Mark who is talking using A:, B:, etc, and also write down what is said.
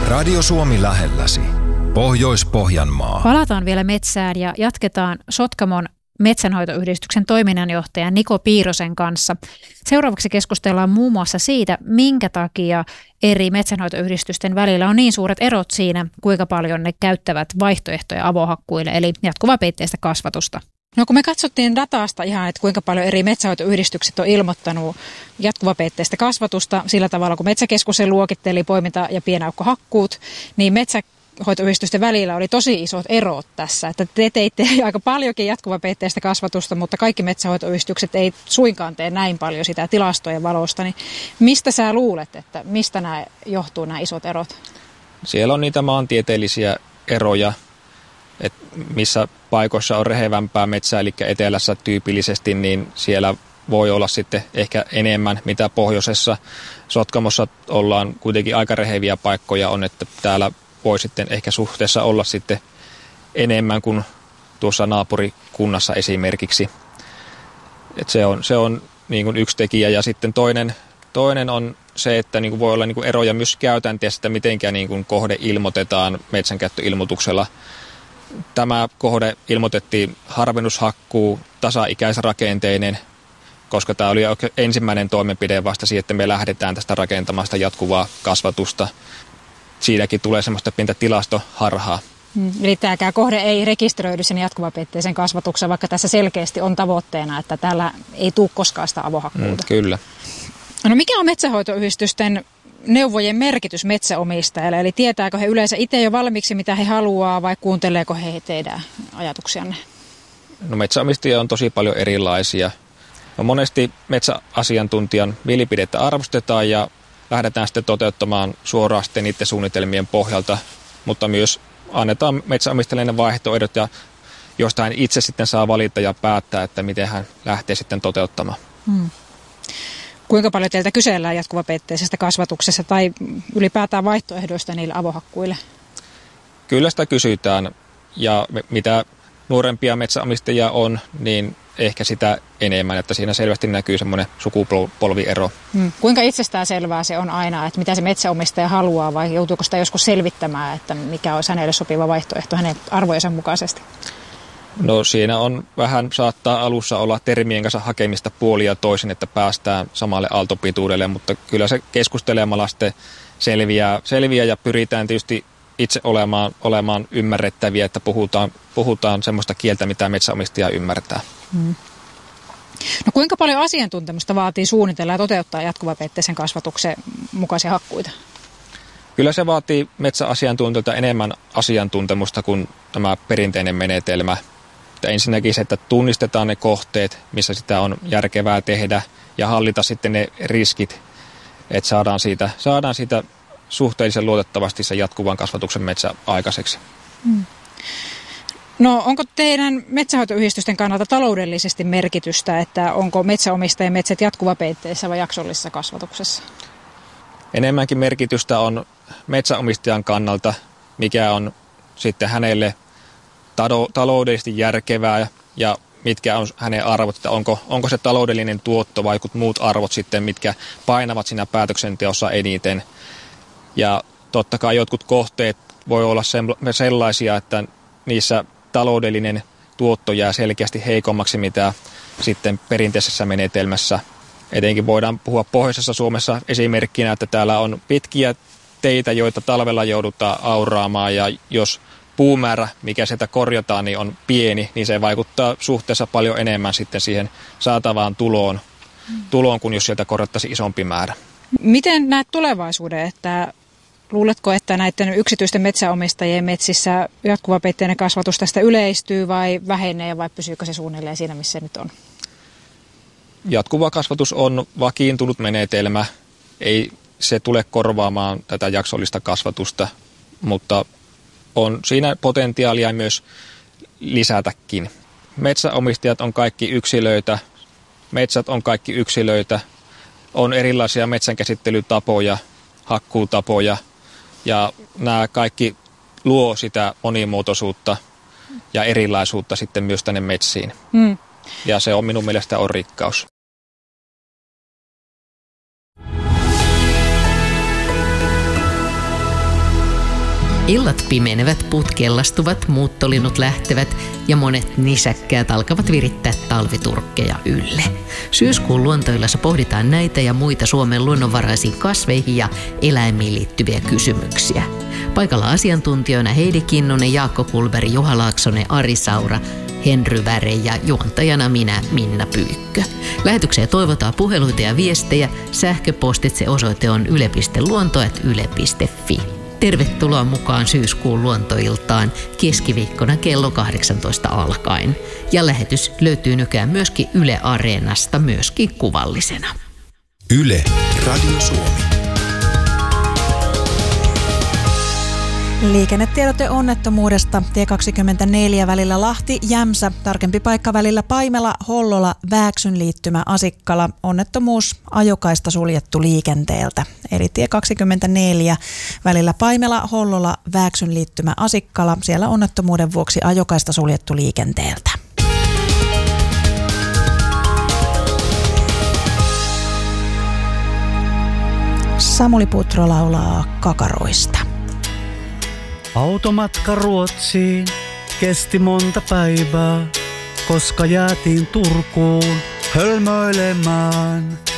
A: Radio Suomi lähelläsi. Pohjois-Pohjanmaa.
B: Palataan vielä metsään ja jatketaan Sotkamon metsänhoitoyhdistyksen toiminnanjohtajan Niko Piirosen kanssa. Seuraavaksi keskustellaan muun muassa siitä, minkä takia eri metsänhoitoyhdistysten välillä on niin suuret erot siinä, kuinka paljon ne käyttävät vaihtoehtoja avohakkuille, eli jatkuvapeitteistä kasvatusta. No kun me katsottiin datasta ihan, että kuinka paljon eri metsänhoitoyhdistykset on ilmoittanut jatkuvapeitteistä kasvatusta sillä tavalla, kun Metsäkeskus sen luokitteli poiminta- ja pienaukkohakkuut, niin metsänhoitoyhdistysten välillä oli tosi isot erot tässä. Että te teitte aika paljonkin jatkuvapeitteistä kasvatusta, mutta kaikki metsänhoitoyhdistykset ei suinkaan tee näin paljon sitä tilastojen valosta. Niin mistä sä luulet, että mistä nämä johtuu nämä isot erot?
C: Siellä on niitä maantieteellisiä eroja, että missä paikoissa on rehevämpää metsää, eli etelässä tyypillisesti, niin siellä voi olla sitten ehkä enemmän, mitä pohjoisessa. Sotkamossa ollaan kuitenkin aika reheviä paikkoja on, että täällä voi sitten ehkä suhteessa olla sitten enemmän kuin tuossa naapurikunnassa esimerkiksi. Et se on niin kuin yksi tekijä, ja sitten toinen on se, että niin kuin voi olla niin kuin eroja myös käytänteessä, että mitenkä niin kuin kohde ilmoitetaan metsänkäyttöilmoituksella. Tämä kohde ilmoitettiin harvennushakkuu tasaikäisrakenteinen, koska tämä oli ensimmäinen toimenpide vasta siihen, että me lähdetään tästä rakentamasta jatkuvaa kasvatusta. Siinäkin tulee semmoista pientä tilastoharhaa.
B: Eli tämäkään kohde ei rekisteröidy sen jatkuvapeitteisen kasvatuksen, vaikka tässä selkeästi on tavoitteena, että täällä ei tule koskaan sitä avohakkuuta.
C: Kyllä.
B: No mikä on metsänhoitoyhdistysten neuvojen merkitys metsäomistajalle? Eli tietääkö he yleensä itse jo valmiiksi, mitä he haluaa, vai kuunteleeko he teidän ajatuksianne?
C: No metsäomistajia on tosi paljon erilaisia. No monesti metsäasiantuntijan mielipidettä arvostetaan ja lähdetään sitten toteuttamaan suoraan sitten niiden suunnitelmien pohjalta, mutta myös annetaan metsäomistajille vaihtoehdot, ja josta hän itse sitten saa valita ja päättää, että miten hän lähtee sitten toteuttamaan.
B: Kuinka paljon teiltä kysellään jatkuvapeitteisessä kasvatuksessa tai ylipäätään vaihtoehdoista niille avohakkuille? Kyllä
C: sitä kysytään, ja mitä nuorempia metsäomistajia on, niin ehkä sitä enemmän, että siinä selvästi näkyy semmoinen sukupolviero.
B: Kuinka itsestään selvää se on aina, että mitä se metsäomistaja haluaa, vai joutuuko sitä joskus selvittämään, että mikä olisi hänelle sopiva vaihtoehto hänen arvojensa mukaisesti?
C: No siinä on vähän, saattaa alussa olla termien kanssa hakemista puolin ja toisin, että päästään samalle aaltopituudelle, mutta kyllä se keskustelemalla sitten selviää ja pyritään tietysti itse olemaan ymmärrettäviä, että puhutaan semmoista kieltä, mitä metsäomistaja ymmärtää.
B: No kuinka paljon asiantuntemusta vaatii suunnitella ja toteuttaa jatkuvapeitteisen kasvatuksen mukaisia hakkuita?
C: Kyllä se vaatii metsäasiantuntijoilta enemmän asiantuntemusta kuin tämä perinteinen menetelmä. Että ensinnäkin se, että tunnistetaan ne kohteet, missä sitä on järkevää tehdä, ja hallita sitten ne riskit, että saadaan siitä suhteellisen luotettavasti se jatkuvan kasvatuksen metsä aikaiseksi.
B: No onko teidän metsänhoitoyhdistysten kannalta taloudellisesti merkitystä, että onko metsäomistajien metsät jatkuvapeitteisessä vai jaksollisessa kasvatuksessa?
C: Enemmänkin merkitystä on metsäomistajan kannalta, mikä on sitten hänelle taloudellisesti järkevää ja mitkä on hänen arvot, että onko se taloudellinen tuotto vai muut arvot sitten, mitkä painavat siinä päätöksenteossa eniten. Ja totta kai jotkut kohteet voi olla sellaisia, että niissä taloudellinen tuotto jää selkeästi heikommaksi, mitä sitten perinteisessä menetelmässä. Etenkin voidaan puhua pohjoisessa Suomessa esimerkkinä, että täällä on pitkiä teitä, joita talvella joudutaan auraamaan, ja jos puumäärä, mikä sieltä korjataan, niin on pieni, niin se vaikuttaa suhteessa paljon enemmän sitten siihen saatavaan tuloon kuin jos sieltä korjattaisiin isompi määrä.
B: Miten näet tulevaisuuden, että luuletko, että näiden yksityisten metsäomistajien metsissä jatkuvapeitteinen kasvatus tästä yleistyy vai vähenee, vai pysyykö se suunnilleen siinä, missä se nyt on?
C: Jatkuva kasvatus on vakiintunut menetelmä. Ei se tule korvaamaan tätä jaksollista kasvatusta, mutta on siinä potentiaalia myös lisätäkin. Metsäomistajat on kaikki yksilöitä, metsät on kaikki yksilöitä, on erilaisia metsänkäsittelytapoja, hakkuutapoja, ja nämä kaikki luo sitä monimuotoisuutta ja erilaisuutta sitten myös tänne metsiin. Ja se on minun mielestä on rikkaus.
D: Illat pimenevät, puut kellastuvat, muuttolinnut lähtevät ja monet nisäkkäät alkavat virittää talviturkkeja ylle. Syyskuun luontoillassa pohditaan näitä ja muita Suomen luonnonvaraisiin kasveihin ja eläimiin liittyviä kysymyksiä. Paikalla asiantuntijoina Heidi Kinnunen, Jaakko Kulberi, Juha Laaksonen, Ari Saura, Henry Väre ja juontajana minä, Minna Pyykkö. Lähetykseen toivotaan puheluita ja viestejä. Sähköpostitse osoite on yle.luonto@yle.fi. Tervetuloa mukaan syyskuun luontoiltaan keskiviikkona kello 18 alkaen. Ja lähetys löytyy nykyään myöskin Yle Areenasta, myöskin kuvallisena.
A: Yle, Radio Suomi.
E: Liikennetiedote onnettomuudesta. Tie 24 välillä Lahti-Jämsä, tarkempi paikka välillä Paimela-Hollola, Vääksyn liittymä Asikkala. Onnettomuus, ajokaista suljettu liikenteeltä. Eli tie 24 välillä Paimela-Hollola, Vääksyn liittymä Asikkala. Siellä onnettomuuden vuoksi ajokaista suljettu liikenteeltä. Samuli Putro laulaa Kakaroista.
F: Automatka Ruotsiin kesti monta päivää, koska jäätiin Turkuun hölmöilemään.